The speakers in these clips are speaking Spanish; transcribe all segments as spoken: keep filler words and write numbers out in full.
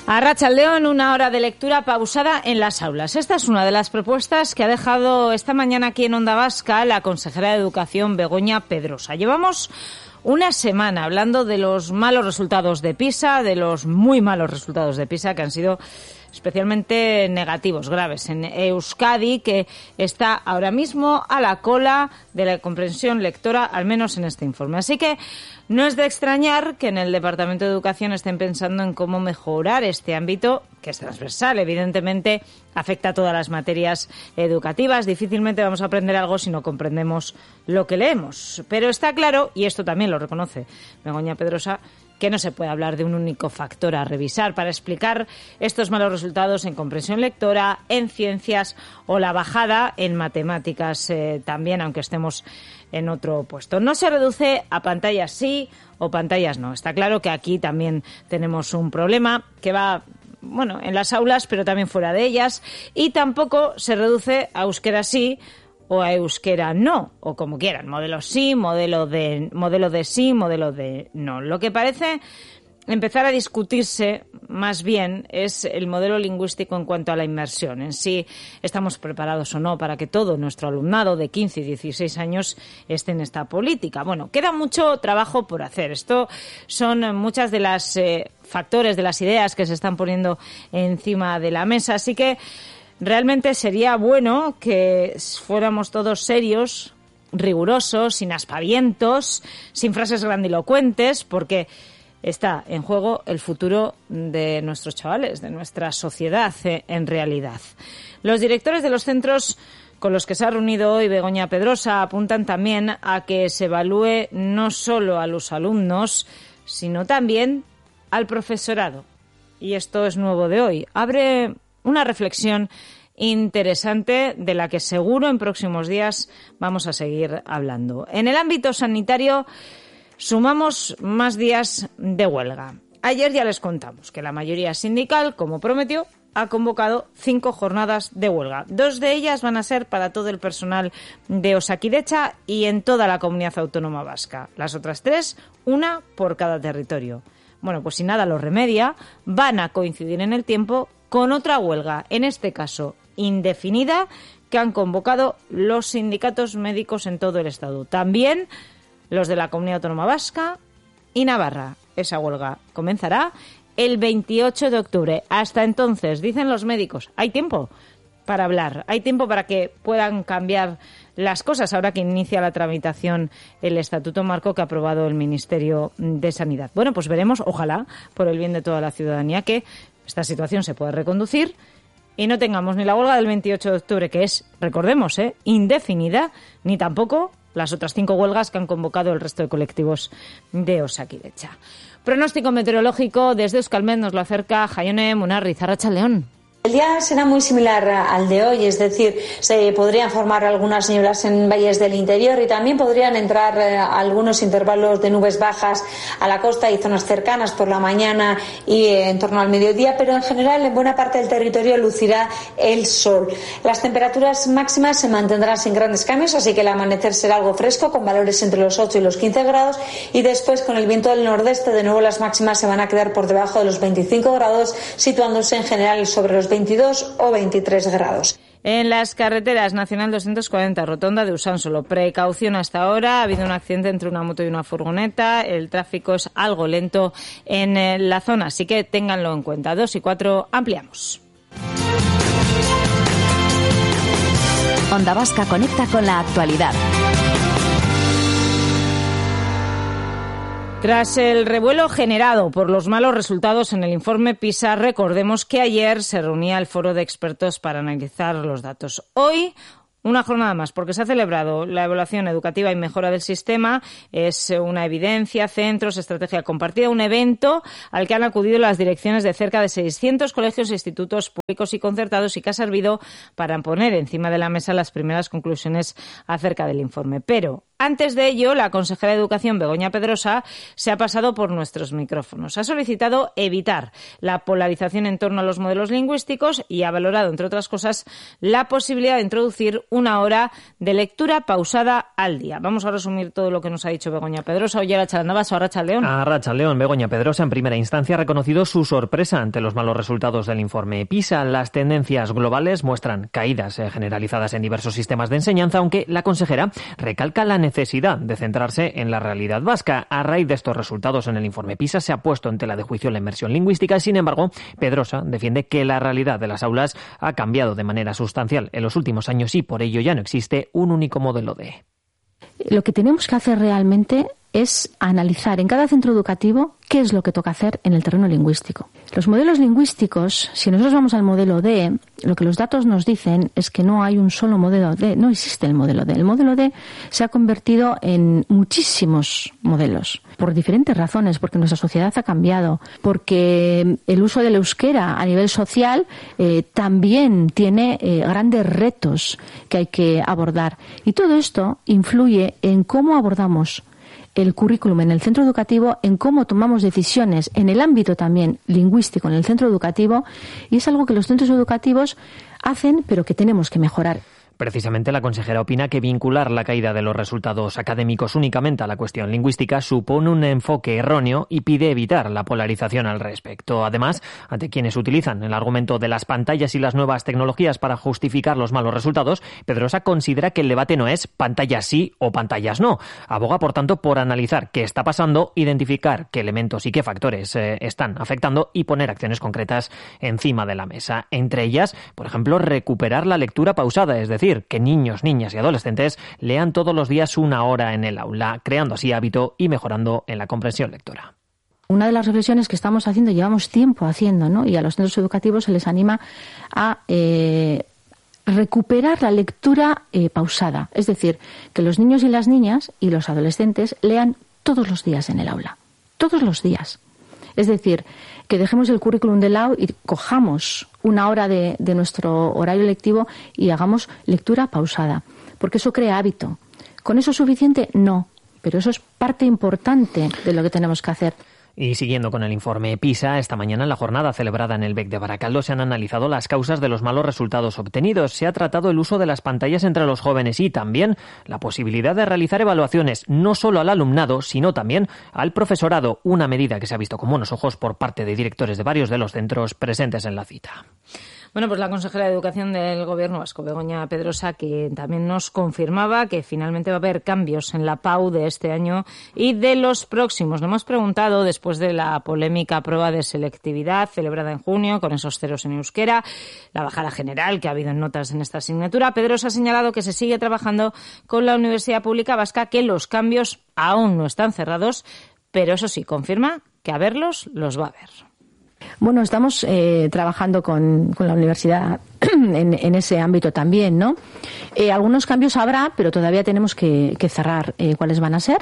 Arratsaldeon, una hora de lectura pausada en las aulas. Esta es una de las propuestas que ha dejado esta mañana aquí en Onda Vasca la consejera de Educación, Begoña Pedrosa. Llevamos una semana hablando de los malos resultados de PISA, de los muy malos resultados de PISA que han sido especialmente negativos, graves, en Euskadi, que está ahora mismo a la cola de la comprensión lectora, al menos en este informe. Así que no es de extrañar que en el Departamento de Educación estén pensando en cómo mejorar este ámbito, que es transversal, evidentemente afecta a todas las materias educativas. Difícilmente vamos a aprender algo si no comprendemos lo que leemos. Pero está claro, y esto también lo reconoce Begoña Pedrosa, que no se puede hablar de un único factor a revisar para explicar estos malos resultados en comprensión lectora, en ciencias o la bajada en matemáticas eh, también, aunque estemos en otro puesto. No se reduce a pantallas sí o pantallas no. Está claro que aquí también tenemos un problema que va, bueno, en las aulas, pero también fuera de ellas, y tampoco se reduce a euskera sí o a euskera no, o como quieran, modelo sí, modelo de modelo de sí, modelo de no. Lo que parece empezar a discutirse más bien es el modelo lingüístico en cuanto a la inmersión, en si estamos preparados o no para que todo nuestro alumnado de quince y dieciséis años esté en esta política. Bueno, queda mucho trabajo por hacer. Esto son muchas de las eh, factores, de las ideas que se están poniendo encima de la mesa, así que realmente sería bueno que fuéramos todos serios, rigurosos, sin aspavientos, sin frases grandilocuentes, porque está en juego el futuro de nuestros chavales, de nuestra sociedad en realidad. Los directores de los centros con los que se ha reunido hoy Begoña Pedrosa apuntan también a que se evalúe no solo a los alumnos, sino también al profesorado. Y esto es nuevo de hoy. Abre una reflexión interesante de la que seguro en próximos días vamos a seguir hablando. En el ámbito sanitario sumamos más días de huelga. Ayer ya les contamos que la mayoría sindical, como prometió, ha convocado cinco jornadas de huelga. Dos de ellas van a ser para todo el personal de Osakidetza y en toda la comunidad autónoma vasca. Las otras tres, una por cada territorio. Bueno, pues si nada lo remedia, van a coincidir en el tiempo con otra huelga, en este caso indefinida, que han convocado los sindicatos médicos en todo el Estado. También los de la Comunidad Autónoma Vasca y Navarra. Esa huelga comenzará el veintiocho de octubre. Hasta entonces, dicen los médicos, hay tiempo para hablar, hay tiempo para que puedan cambiar las cosas ahora que inicia la tramitación el Estatuto Marco que ha aprobado el Ministerio de Sanidad. Bueno, pues veremos, ojalá, por el bien de toda la ciudadanía, que esta situación se pueda reconducir y no tengamos ni la huelga del veintiocho de octubre, que es, recordemos, eh, indefinida, ni tampoco las otras cinco huelgas que han convocado el resto de colectivos de Osakidetza. Pronóstico meteorológico desde Euskalmet nos lo acerca Jaione Munarriz. Arratsaldeon. El día será muy similar al de hoy, es decir, se podrían formar algunas nieblas en valles del interior y también podrían entrar eh, algunos intervalos de nubes bajas a la costa y zonas cercanas por la mañana y eh, en torno al mediodía, pero en general en buena parte del territorio lucirá el sol. Las temperaturas máximas se mantendrán sin grandes cambios, así que el amanecer será algo fresco, con valores entre los ocho y los quince grados, y después con el viento del nordeste de nuevo las máximas se van a quedar por debajo de los veinticinco grados, situándose en general sobre los veintidós o veintitrés grados. En las carreteras, Nacional doscientos cuarenta, Rotonda de Usánsolo. Precaución hasta ahora. Ha habido un accidente entre una moto y una furgoneta. El tráfico es algo lento en la zona, así que ténganlo en cuenta. Dos y cuatro, ampliamos. Onda Vasca conecta con la actualidad. Tras el revuelo generado por los malos resultados en el informe PISA, recordemos que ayer se reunía el foro de expertos para analizar los datos. Hoy, una jornada más, porque se ha celebrado la evaluación educativa y mejora del sistema. Es una evidencia, centros, estrategia compartida, un evento al que han acudido las direcciones de cerca de seiscientos colegios e institutos públicos y concertados y que ha servido para poner encima de la mesa las primeras conclusiones acerca del informe. Pero Antes de ello, la consejera de Educación, Begoña Pedrosa, se ha pasado por nuestros micrófonos. Ha solicitado evitar la polarización en torno a los modelos lingüísticos y ha valorado, entre otras cosas, la posibilidad de introducir una hora de lectura pausada al día. Vamos a resumir todo lo que nos ha dicho Begoña Pedrosa. Oye, Arratsaldeon, Arratsaldeon. Arratsaldeon. Begoña Pedrosa, en primera instancia, ha reconocido su sorpresa ante los malos resultados del informe PISA. Las tendencias globales muestran caídas generalizadas en diversos sistemas de enseñanza, aunque la consejera recalca la necesidad de centrarse en la realidad vasca. A raíz de estos resultados en el informe PISA se ha puesto en tela de juicio la inmersión lingüística. Sin embargo, Pedrosa defiende que la realidad de las aulas ha cambiado de manera sustancial en los últimos años y por ello ya no existe un único modelo de. Lo que tenemos que hacer realmente es analizar en cada centro educativo qué es lo que toca hacer en el terreno lingüístico. Los modelos lingüísticos, si nosotros vamos al modelo D, lo que los datos nos dicen es que no hay un solo modelo D, no existe el modelo D. El modelo D se ha convertido en muchísimos modelos, por diferentes razones, porque nuestra sociedad ha cambiado, porque el uso del euskera a nivel social eh, también tiene eh, grandes retos que hay que abordar. Y todo esto influye en cómo abordamos el currículum en el centro educativo, en cómo tomamos decisiones en el ámbito también lingüístico en el centro educativo, y es algo que los centros educativos hacen, pero que tenemos que mejorar. Precisamente la consejera opina que vincular la caída de los resultados académicos únicamente a la cuestión lingüística supone un enfoque erróneo y pide evitar la polarización al respecto. Además, ante quienes utilizan el argumento de las pantallas y las nuevas tecnologías para justificar los malos resultados, Pedrosa considera que el debate no es pantallas sí o pantallas no. Aboga, por tanto, por analizar qué está pasando, identificar qué elementos y qué factores eh, están afectando y poner acciones concretas encima de la mesa. Entre ellas, por ejemplo, recuperar la lectura pausada, es decir, que niños, niñas y adolescentes lean todos los días una hora en el aula, creando así hábito y mejorando en la comprensión lectora. Una de las reflexiones que estamos haciendo, llevamos tiempo haciendo, ¿no? Y a los centros educativos se les anima a eh, recuperar la lectura eh, pausada. Es decir, que los niños y las niñas y los adolescentes lean todos los días en el aula. Todos los días. Es decir, que dejemos el currículum de lado y cojamos una hora de, de nuestro horario lectivo y hagamos lectura pausada, porque eso crea hábito. ¿Con eso es suficiente? No, pero eso es parte importante de lo que tenemos que hacer. Y siguiendo con el informe PISA, esta mañana en la jornada celebrada en el B E C de Baracaldo se han analizado las causas de los malos resultados obtenidos. Se ha tratado el uso de las pantallas entre los jóvenes y también la posibilidad de realizar evaluaciones no solo al alumnado, sino también al profesorado, una medida que se ha visto con buenos ojos por parte de directores de varios de los centros presentes en la cita. Bueno, pues la consejera de Educación del Gobierno vasco, Begoña Pedrosa, que también nos confirmaba que finalmente va a haber cambios en la P A U de este año y de los próximos. Le hemos preguntado, después de la polémica prueba de selectividad celebrada en junio, con esos ceros en euskera, la bajada general que ha habido en notas en esta asignatura, Pedrosa ha señalado que se sigue trabajando con la Universidad Pública Vasca, que los cambios aún no están cerrados, pero eso sí, confirma que a verlos los va a ver. Bueno, estamos eh, trabajando con, con la universidad en, en ese ámbito también, ¿no? Eh, algunos cambios habrá, pero todavía tenemos que, que cerrar eh, cuáles van a ser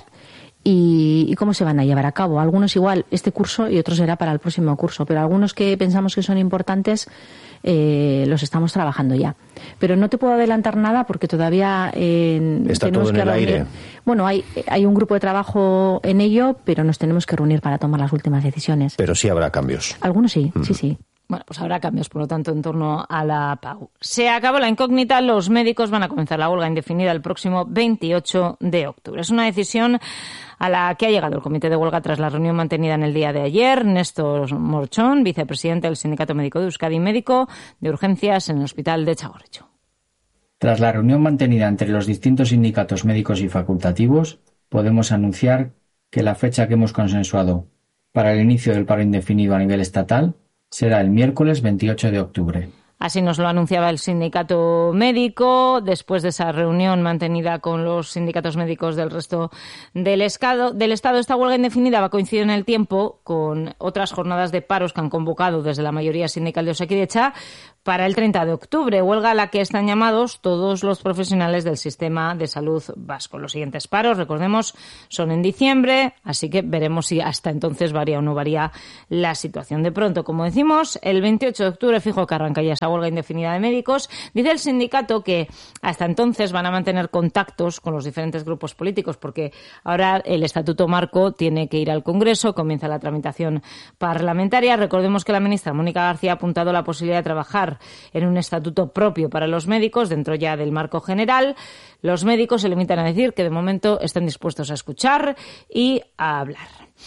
y, y cómo se van a llevar a cabo. Algunos igual este curso y otros será para el próximo curso, pero algunos que pensamos que son importantes eh, los estamos trabajando ya. Pero no te puedo adelantar nada porque todavía eh, está tenemos todo en que el reunir. aire. Bueno, hay, hay un grupo de trabajo en ello, pero nos tenemos que reunir para tomar las últimas decisiones. Pero sí habrá cambios. Algunos sí, Mm. sí, sí. Bueno, pues habrá cambios, por lo tanto, en torno a la P A U. Se acabó la incógnita. Los médicos van a comenzar la huelga indefinida el próximo veintiocho de octubre. Es una decisión a la que ha llegado el comité de huelga tras la reunión mantenida en el día de ayer. Néstor Morchón, vicepresidente del Sindicato Médico de Euskadi, médico de urgencias en el Hospital de Txagorritxu. Tras la reunión mantenida entre los distintos sindicatos médicos y facultativos, podemos anunciar que la fecha que hemos consensuado para el inicio del paro indefinido a nivel estatal será el miércoles veintiocho de octubre. Así nos lo anunciaba el sindicato médico después de esa reunión mantenida con los sindicatos médicos del resto del Estado. Del Estado, esta huelga indefinida va a coincidir en el tiempo con otras jornadas de paros que han convocado desde la mayoría sindical de Osakidetza para el treinta de octubre, huelga a la que están llamados todos los profesionales del sistema de salud vasco. Los siguientes paros, recordemos, son en diciembre, así que veremos si hasta entonces varía o no varía la situación. De pronto, como decimos, el veintiocho de octubre fijo que arranca ya esa huelga indefinida de médicos. Dice el sindicato que hasta entonces van a mantener contactos con los diferentes grupos políticos, porque ahora el Estatuto Marco tiene que ir al Congreso, comienza la tramitación parlamentaria. Recordemos que la ministra Mónica García ha apuntado a la posibilidad de trabajar en un estatuto propio para los médicos dentro ya del marco general. Los médicos se limitan a decir que de momento están dispuestos a escuchar y a hablar.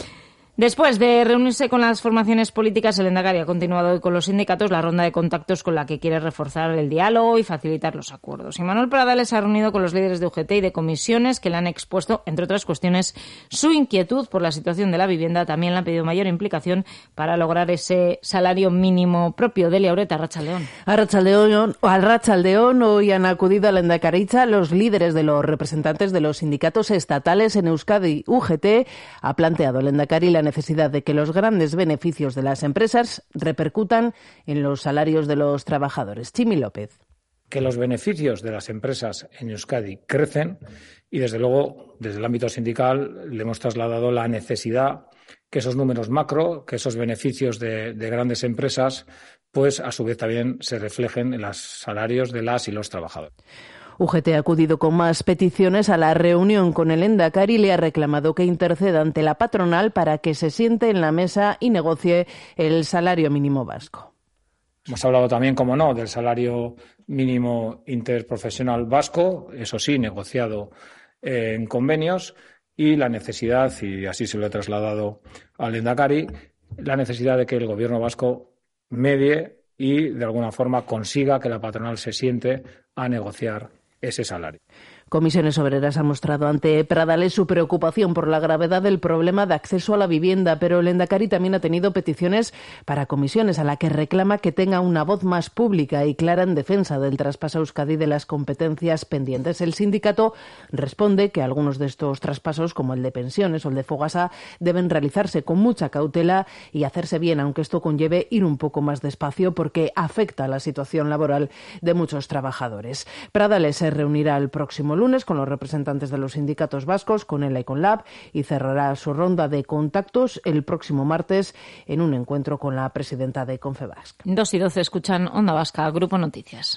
Después de reunirse con las formaciones políticas, el Lehendakari ha continuado hoy con los sindicatos la ronda de contactos con la que quiere reforzar el diálogo y facilitar los acuerdos. Y Manuel Pradales ha reunido con los líderes de U G T y de comisiones que le han expuesto, entre otras cuestiones, su inquietud por la situación de la vivienda. También le han pedido mayor implicación para lograr ese salario mínimo propio. Delia Ureta, Arratsaldeon. Arratsaldeon, Arratsaldeon, hoy han acudido a la Lehendakaritza los líderes de los representantes de los sindicatos estatales en Euskadi. U G T ha planteado al Lehendakari la necesidad de que los grandes beneficios de las empresas repercutan en los salarios de los trabajadores. Chimi López. Que los beneficios de las empresas en Euskadi crecen y, desde luego, desde el ámbito sindical le hemos trasladado la necesidad que esos números macro, que esos beneficios de, de grandes empresas, pues a su vez también se reflejen en los salarios de las y los trabajadores. U G T ha acudido con más peticiones a la reunión con el Lehendakari y le ha reclamado que interceda ante la patronal para que se siente en la mesa y negocie el salario mínimo vasco. Hemos hablado también, como no, del salario mínimo interprofesional vasco, eso sí, negociado eh, en convenios, y la necesidad, y así se lo he trasladado al Lehendakari, la necesidad de que el Gobierno vasco medie y, de alguna forma, consiga que la patronal se siente a negociar ese salario. Comisiones Obreras ha mostrado ante Pradales su preocupación por la gravedad del problema de acceso a la vivienda, pero el Lehendakari también ha tenido peticiones para Comisiones, a la que reclama que tenga una voz más pública y clara en defensa del traspaso a Euskadi de las competencias pendientes. El sindicato responde que algunos de estos traspasos, como el de pensiones o el de Fogasa, deben realizarse con mucha cautela y hacerse bien, aunque esto conlleve ir un poco más despacio porque afecta a la situación laboral de muchos trabajadores. Pradales se reunirá el próximo lunes con los representantes de los sindicatos vascos, con ELA y con LAB, y cerrará su ronda de contactos el próximo martes en un encuentro con la presidenta de Confebask. Dos y doce escuchan Onda Vasca, Grupo Noticias.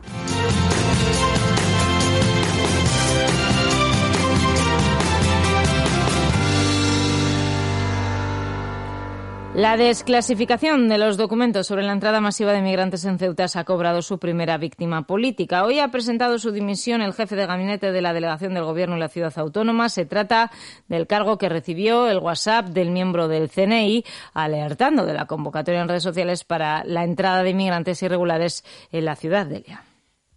La desclasificación de los documentos sobre la entrada masiva de migrantes en Ceuta ha cobrado su primera víctima política. Hoy ha presentado su dimisión el jefe de gabinete de la delegación del Gobierno en la ciudad autónoma. Se trata del cargo que recibió el WhatsApp del miembro del C N I, alertando de la convocatoria en redes sociales para la entrada de inmigrantes irregulares en la ciudad de Delia.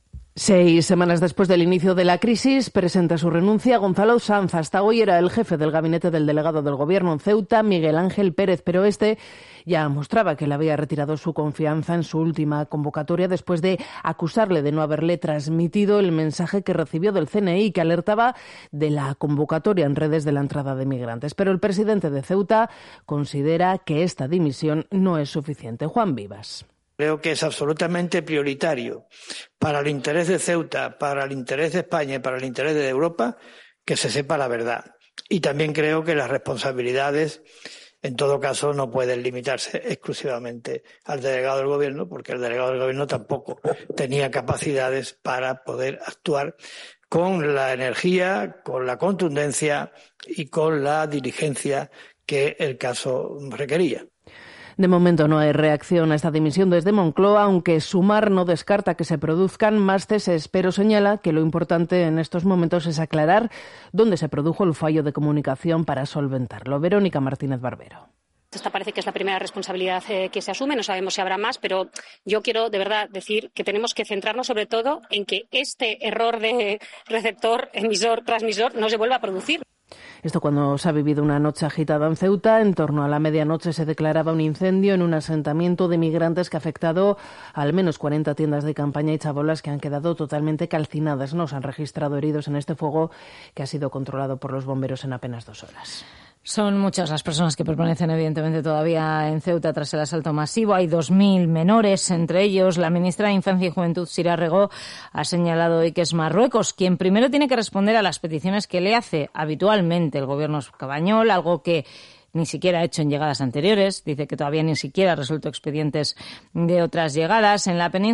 Seis semanas después del inicio de la crisis, presenta su renuncia Gonzalo Sanz. Hasta hoy era el jefe del gabinete del delegado del Gobierno en Ceuta, Miguel Ángel Pérez, pero este ya mostraba que le había retirado su confianza en su última convocatoria después de acusarle de no haberle transmitido el mensaje que recibió del C N I, que alertaba de la convocatoria en redes de la entrada de migrantes. Pero el presidente de Ceuta considera que esta dimisión no es suficiente. Juan Vivas. Creo que es absolutamente prioritario para el interés de Ceuta, para el interés de España y para el interés de Europa que se sepa la verdad. Y también creo que las responsabilidades, en todo caso, no pueden limitarse exclusivamente al delegado del Gobierno, porque el delegado del Gobierno tampoco tenía capacidades para poder actuar con la energía, con la contundencia y con la diligencia que el caso requería. De momento no hay reacción a esta dimisión desde Moncloa, aunque Sumar no descarta que se produzcan más ceses, pero señala que lo importante en estos momentos es aclarar dónde se produjo el fallo de comunicación para solventarlo. Verónica Martínez Barbero. Esta parece que es la primera responsabilidad eh, que se asume, no sabemos si habrá más, pero yo quiero de verdad decir que tenemos que centrarnos sobre todo en que este error de receptor, emisor, transmisor no se vuelva a producir. Esto cuando se ha vivido una noche agitada en Ceuta. En torno a la medianoche se declaraba un incendio en un asentamiento de migrantes que ha afectado a al menos cuarenta tiendas de campaña y chabolas que han quedado totalmente calcinadas. No se han registrado heridos en este fuego que ha sido controlado por los bomberos en apenas dos horas. Son muchas las personas que permanecen, evidentemente, todavía en Ceuta tras el asalto masivo. Hay dos mil menores, entre ellos la ministra de Infancia y Juventud, Sira Rego, ha señalado hoy que es Marruecos quien primero tiene que responder a las peticiones que le hace habitualmente el gobierno español, algo que ni siquiera ha hecho en llegadas anteriores. Dice que todavía ni siquiera ha resuelto expedientes de otras llegadas. En la península